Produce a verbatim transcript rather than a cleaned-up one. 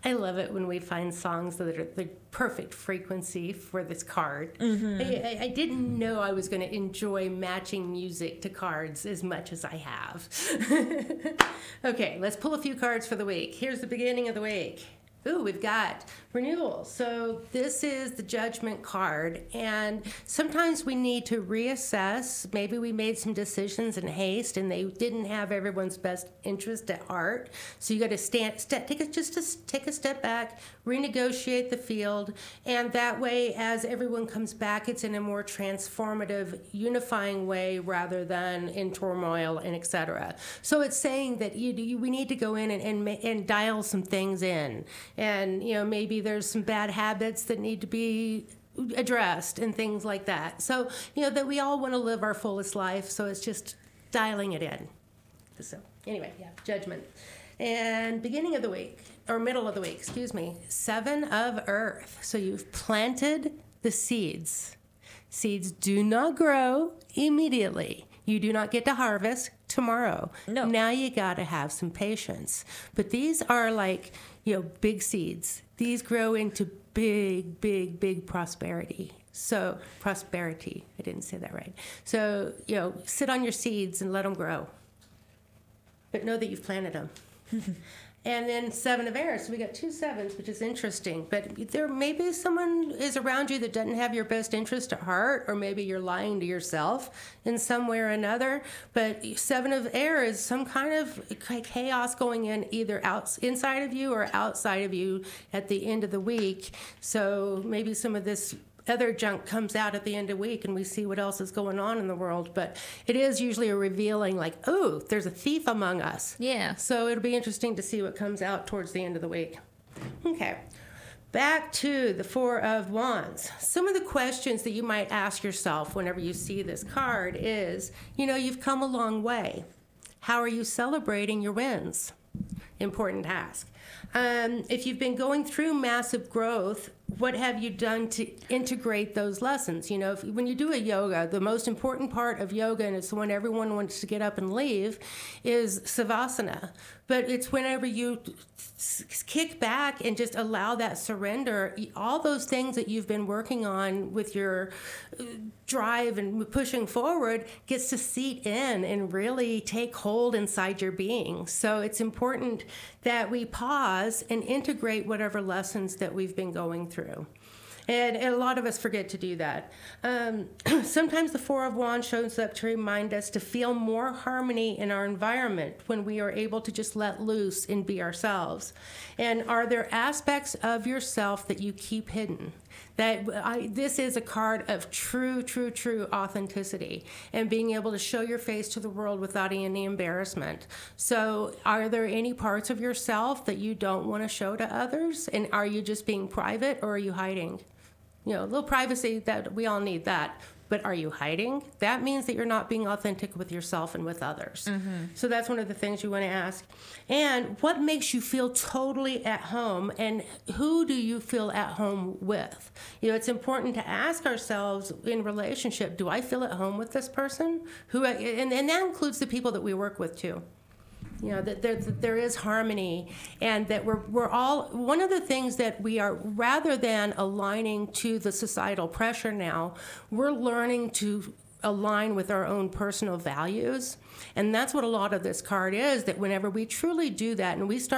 I love it when we find songs that are the perfect frequency for this card. Mm-hmm. I, I, I didn't know I was going to enjoy matching music to cards as much as I have. Okay, let's pull a few cards for the week. Here's the beginning of the week. Ooh, we've got renewal. So this is the judgment card, and sometimes we need to reassess. Maybe we made some decisions in haste, and they didn't have everyone's best interest at heart. So you got to stand, step, take a, just to take a step back, renegotiate the field, and that way, as everyone comes back, it's in a more transformative, unifying way rather than in turmoil and et cetera. So it's saying that you, you we need to go in and, and and dial some things in. And, you know, maybe there's some bad habits that need to be addressed and things like that. So, you know, that we all want to live our fullest life. So it's just dialing it in. So anyway, yeah, judgment. And beginning of the week, or middle of the week, excuse me, seven of earth. So you've planted the seeds. Seeds do not grow immediately. You do not get to harvest tomorrow. No. Now you got to have some patience. But these are like, you know, big seeds. These grow into big, big, big prosperity. So, prosperity. I didn't say that right. So, you know, sit on your seeds and let them grow. But know that you've planted them. And then seven of air. So we got two sevens, which is interesting. But there maybe someone is around you that doesn't have your best interest at heart, or maybe you're lying to yourself in some way or another. But seven of air is some kind of chaos going in either out, inside of you or outside of you at the end of the week. So maybe some of this other junk comes out at the end of the week and we see what else is going on in the world. But it is usually a revealing, like, oh, there's a thief among us. Yeah. So it'll be interesting to see what comes out towards the end of the week. Okay. Back to the Four of Wands. Some of the questions that you might ask yourself whenever you see this card is, you know, you've come a long way. How are you celebrating your wins? Important task. Um, if you've been going through massive growth, what have you done to integrate those lessons? You know, if, when you do a yoga, the most important part of yoga, and it's the one everyone wants to get up and leave, is savasana. But it's whenever you kick back and just allow that surrender, all those things that you've been working on with your drive and pushing forward gets to seat in and really take hold inside your being. So it's important that we pause and integrate whatever lessons that we've been going through. And, and a lot of us forget to do that. Um, sometimes the Four of Wands shows up to remind us to feel more harmony in our environment when we are able to just let loose and be ourselves. And are there aspects of yourself that you keep hidden? That I, this is a card of true, true, true authenticity and being able to show your face to the world without any embarrassment. So are there any parts of yourself that you don't want to show to others? And are you just being private, or are you hiding? You know, a little privacy, that we all need that. But are you hiding? That means that you're not being authentic with yourself and with others. Mm-hmm. So that's one of the things you want to ask. And what makes you feel totally at home, and who do you feel at home with? You know, it's important to ask ourselves in relationship, do I feel at home with this person? Who? I, and, and that includes the people that we work with too. You know, that there, that there is harmony, and that we're, we're all, one of the things that we are, rather than aligning to the societal pressure now, we're learning to align with our own personal values. And that's what a lot of this card is, that whenever we truly do that and we start